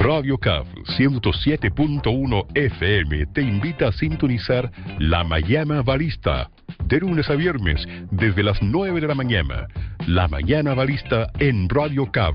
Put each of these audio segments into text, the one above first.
Radio CAF 107.1 FM te invita a sintonizar La Mañana Balista, de lunes a viernes, desde las 9 de la mañana. La Mañana Balista en Radio CAF.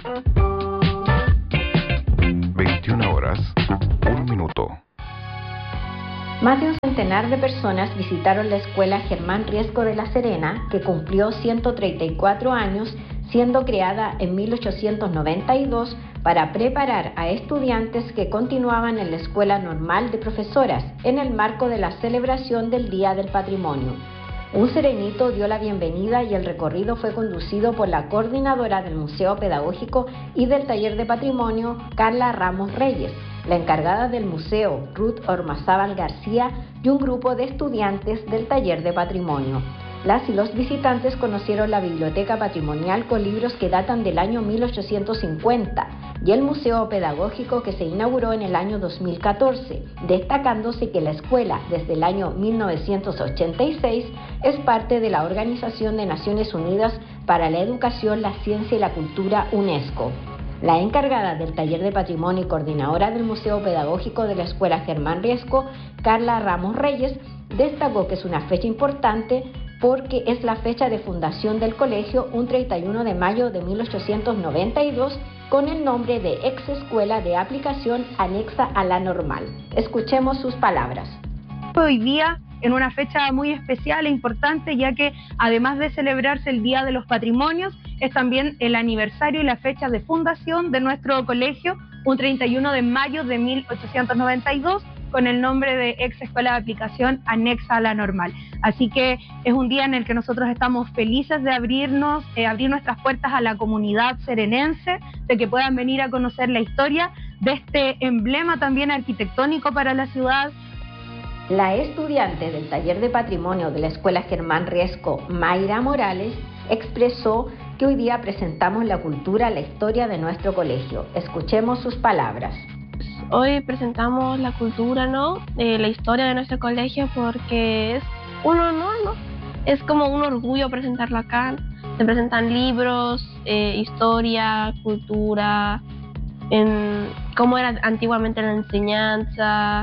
21 horas, 1 minuto. Más de un centenar de personas visitaron la escuela Germán Riesco de La Serena, que cumplió 134 años, siendo creada en 1892 para preparar a estudiantes que continuaban en la Escuela Normal de Profesoras en el marco de la celebración del Día del Patrimonio. Un serenito dio la bienvenida y el recorrido fue conducido por la coordinadora del Museo Pedagógico y del Taller de Patrimonio, Carla Ramos Reyes, la encargada del museo, Ruth Ormazábal García, y un grupo de estudiantes del Taller de Patrimonio. Las y los visitantes conocieron la biblioteca patrimonial con libros que datan del año 1850 y el museo pedagógico que se inauguró en el año 2014, destacándose que la escuela desde el año 1986 es parte de la Organización de Naciones Unidas para la Educación, la Ciencia y la Cultura, UNESCO. La encargada del Taller de Patrimonio y coordinadora del Museo Pedagógico de la Escuela Germán Riesco, Carla Ramos Reyes, destacó que es una fecha importante porque es la fecha de fundación del colegio, un 31 de mayo de 1892, con el nombre de Ex Escuela de Aplicación anexa a la normal. Escuchemos sus palabras. Hoy día, en una fecha muy especial e importante, ya que además de celebrarse el Día de los Patrimonios, es también el aniversario y la fecha de fundación de nuestro colegio, un 31 de mayo de 1892, con el nombre de Ex Escuela de Aplicación anexa a la normal. Así que es un día en el que nosotros estamos felices de abrir nuestras puertas a la comunidad serenense, de que puedan venir a conocer la historia de este emblema también arquitectónico para la ciudad. La estudiante del Taller de Patrimonio de la Escuela Germán Riesco, Mayra Morales, expresó que hoy día presentamos la cultura, la historia de nuestro colegio. Escuchemos sus palabras. Hoy presentamos la cultura, la historia de nuestro colegio, porque es un honor, es como un orgullo presentarlo acá. Se presentan libros, historia, cultura, cómo era antiguamente la enseñanza,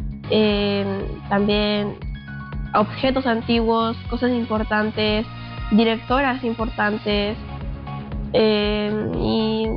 también objetos antiguos, cosas importantes, directoras importantes, y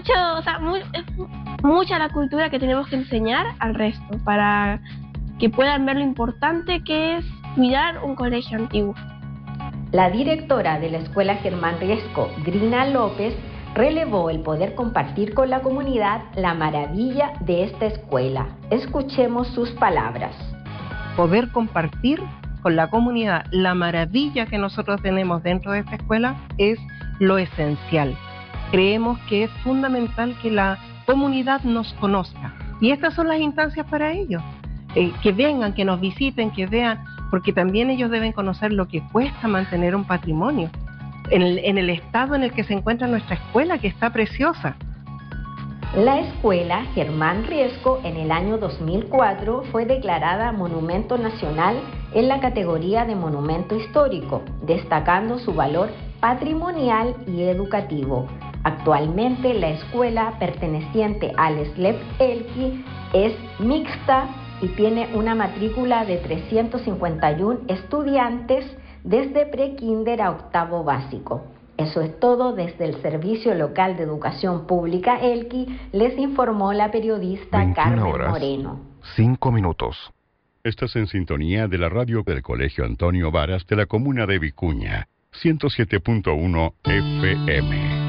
mucha la cultura que tenemos que enseñar al resto para que puedan ver lo importante que es cuidar un colegio antiguo. La directora de la Escuela Germán Riesco, Grina López, relevó el poder compartir con la comunidad la maravilla de esta escuela. Escuchemos sus palabras. Poder compartir con la comunidad la maravilla que nosotros tenemos dentro de esta escuela es lo esencial. Creemos que es fundamental que la comunidad nos conozca y estas son las instancias para ellos, que vengan, que nos visiten, que vean, porque también ellos deben conocer lo que cuesta mantener un patrimonio en el estado en el que se encuentra nuestra escuela, que está preciosa. La escuela Germán Riesco en el año 2004 fue declarada Monumento Nacional en la categoría de Monumento Histórico, destacando su valor patrimonial y educativo. Actualmente la escuela, perteneciente al SLEP Elqui, es mixta y tiene una matrícula de 351 estudiantes desde prekinder a octavo básico. Eso es todo desde el Servicio Local de Educación Pública Elqui, les informó la periodista Carmen Moreno. 5 minutos. Estás en sintonía de la radio del Colegio Antonio Varas de la comuna de Vicuña, 107.1 FM.